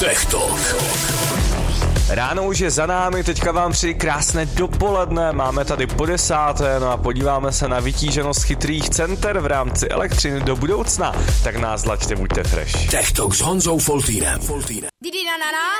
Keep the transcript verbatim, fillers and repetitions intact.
Tech Talk. Ráno už je za námi, teďka vám přeji krásné dopoledne, máme tady po desáté, no a podíváme se na vytíženost chytrých center v rámci elektřiny do budoucna, tak nás zlaďte, buďte fresh. Tech Talk s Honzou Foltýnem. Didi na na na.